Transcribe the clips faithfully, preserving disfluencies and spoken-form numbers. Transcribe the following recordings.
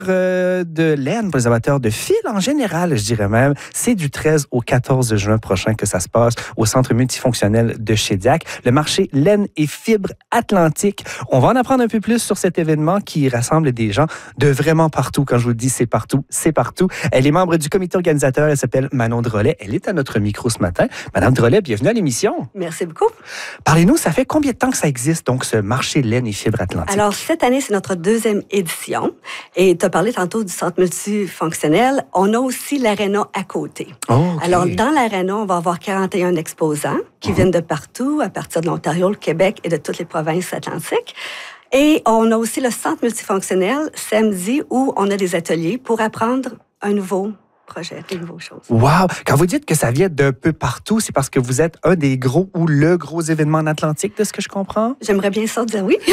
Euh, de laine, pour les amateurs de fil en général, je dirais même. C'est du treize au quatorze juin prochain que ça se passe au Centre multifonctionnel de Shediac, le marché laine et fibres Atlantique. On va en apprendre un peu plus sur cet événement qui rassemble des gens de vraiment partout. Quand je vous le dis, c'est partout, c'est partout. Elle est membre du comité organisateur, elle s'appelle Manon Drolet. Elle est à notre micro ce matin. Madame Drolet, bienvenue à l'émission. Merci beaucoup. Parlez-nous, ça fait combien de temps que ça existe, donc, ce marché laine et fibres Atlantique? Alors, cette année, c'est notre deuxième édition. Et tu as parlé tantôt du centre multifonctionnel. On a aussi l'aréna à côté. Oh, okay. Alors, dans l'aréna, on va avoir quarante et un exposants qui mm-hmm. viennent de partout, à partir de l'Ontario, le Québec et de toutes les provinces atlantiques. Et on a aussi le centre multifonctionnel samedi où on a des ateliers pour apprendre un nouveau projet, des nouvelles choses. Wow! Quand vous dites que ça vient d'un peu partout, c'est parce que vous êtes un des gros ou le gros événement en Atlantique, de ce que je comprends? J'aimerais bien ça dire oui.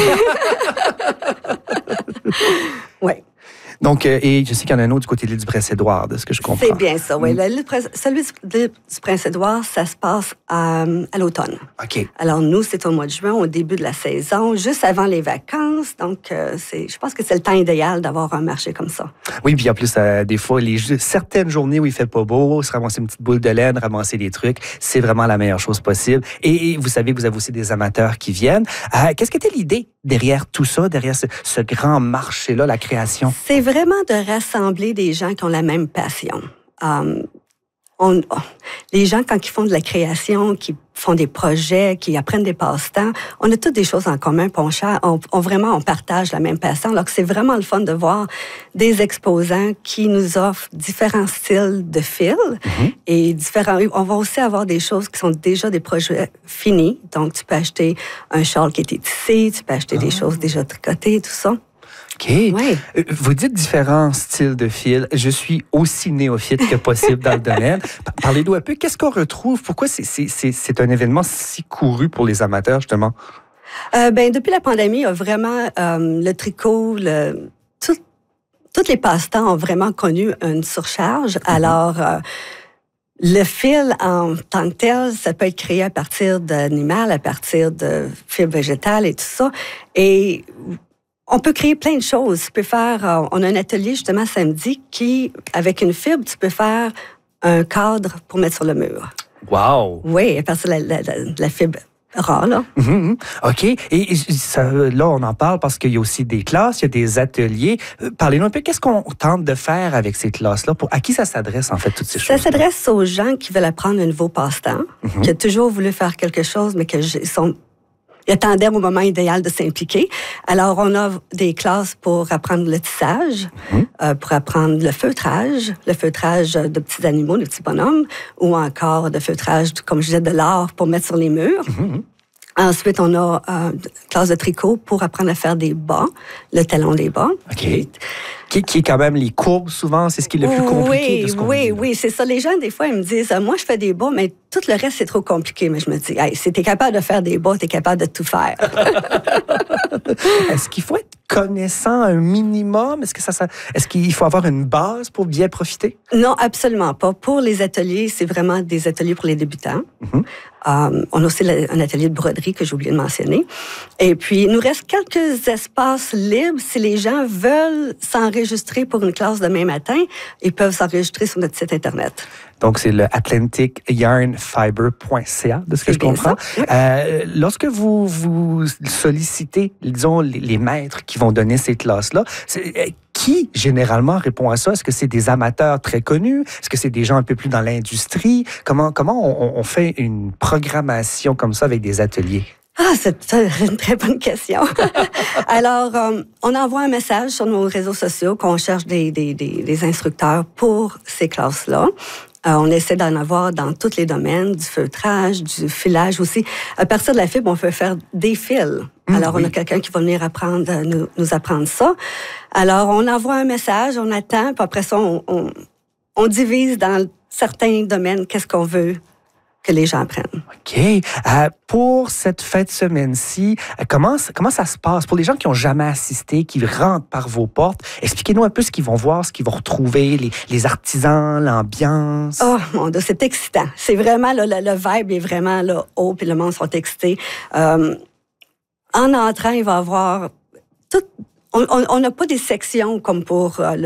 Oui. Donc, euh, et je sais qu'il y en a un autre du côté de l'île du Prince-Édouard, de ce que je comprends. C'est bien ça, oui. Mm. L'île, celui du Prince-Édouard, ça se passe à, à l'automne. OK. Alors, nous, c'est au mois de juin, au début de la saison, juste avant les vacances. Donc, euh, c'est, je pense que c'est le temps idéal d'avoir un marché comme ça. Oui, puis en plus, euh, des fois, les, certaines journées où il fait pas beau, se ramasser une petite boule de laine, ramasser des trucs, c'est vraiment la meilleure chose possible. Et, et vous savez que vous avez aussi des amateurs qui viennent. Euh, qu'est-ce qu'était l'idée derrière tout ça, derrière ce, ce grand marché-là, la création? C'est vraiment de rassembler des gens qui ont la même passion. Um, on, oh, les gens, quand ils font de la création, qui font des projets, qui apprennent des passe-temps, on a toutes des choses en commun, puis on, on, on vraiment, on partage la même passion. Alors que c'est vraiment le fun de voir des exposants qui nous offrent différents styles de fils mm-hmm. et différents. On va aussi avoir des choses qui sont déjà des projets finis. Donc, tu peux acheter un châle qui a été tissé, tu peux acheter oh. des choses déjà tricotées, tout ça. OK. Oui. Vous dites différents styles de fils. Je suis aussi néophyte que possible dans le domaine. Parlez-nous un peu. Qu'est-ce qu'on retrouve? Pourquoi c'est, c'est, c'est, c'est un événement si couru pour les amateurs, justement? Euh, ben, depuis la pandémie, il y a vraiment euh, le tricot, le, tout, tous les passe-temps ont vraiment connu une surcharge. Mm-hmm. Alors, euh, le fil en tant que tel, ça peut être créé à partir d'animaux, à partir de fibres végétales et tout ça. Et on peut créer plein de choses. Tu peux faire, on a un atelier justement samedi qui, avec une fibre, tu peux faire un cadre pour mettre sur le mur. Wow! Oui, à partir de la, la, la fibre rare, là. Mm-hmm. OK. Et ça, là, on en parle parce qu'il y a aussi des classes, il y a des ateliers. Parlez-nous un peu, qu'est-ce qu'on tente de faire avec ces classes-là? Pour, à qui ça s'adresse, en fait, toutes ces choses? Ça s'adresse aux gens qui veulent apprendre un nouveau passe-temps, mm-hmm. qui ont toujours voulu faire quelque chose, mais qui sont... Ils attendaient au moment idéal de s'impliquer. Alors, on a des classes pour apprendre le tissage, mmh. euh, pour apprendre le feutrage, le feutrage de petits animaux, de petits bonhommes, ou encore de feutrage, comme je disais, de l'art pour mettre sur les murs. Mmh. Ensuite, on a euh, une classe de tricot pour apprendre à faire des bas, le talon des bas. OK. Qui, qui est quand même les courbes, souvent, c'est ce qui est le plus compliqué oui, de ce qu'on Oui, dit, oui, c'est ça. Les gens, des fois, ils me disent, moi, je fais des bas, mais tout le reste, c'est trop compliqué. Mais je me dis, hey, si t'es capable de faire des bas, t'es capable de tout faire. Est-ce qu'il faut être connaissant un minimum? Est-ce que ça, ça, est-ce qu'il faut avoir une base pour bien profiter? Non, absolument pas. Pour les ateliers, c'est vraiment des ateliers pour les débutants. Mm-hmm. Um, on a aussi un atelier de broderie que j'ai oublié de mentionner. Et puis, il nous reste quelques espaces libres. Si les gens veulent s'enregistrer pour une classe demain matin, ils peuvent s'enregistrer sur notre site Internet. Donc, c'est le atlantic yarn fiber point c a, de ce que je comprends. Oui. Euh, lorsque vous, vous sollicitez, disons, les, les maîtres qui vont donner ces classes-là, c'est, qui, généralement, répond à ça? Est-ce que c'est des amateurs très connus? Est-ce que c'est des gens un peu plus dans l'industrie? Comment, comment on, on fait une programmation comme ça avec des ateliers? Ah, c'est une très bonne question. Alors, euh, on envoie un message sur nos réseaux sociaux qu'on cherche des, des, des, des instructeurs pour ces classes-là. Euh, on essaie d'en avoir dans tous les domaines, du feutrage, du filage aussi. À partir de la fibre, on peut faire des fils. Mmh, Alors, oui. on a quelqu'un qui va venir apprendre, nous, nous apprendre ça. Alors, on envoie un message, on attend, puis après ça, on, on, on divise dans certains domaines qu'est-ce qu'on veut que les gens apprennent. OK. Euh, pour cette fin de semaine-ci, comment, comment ça se passe? Pour les gens qui n'ont jamais assisté, qui rentrent par vos portes, expliquez-nous un peu ce qu'ils vont voir, ce qu'ils vont retrouver, les, les artisans, l'ambiance. Oh, mon Dieu, c'est excitant. C'est vraiment, là, le, le vibe est vraiment là, haut, puis le monde sont excités. Euh, en entrant, il va y avoir tout... On n'a pas des sections comme pour euh, le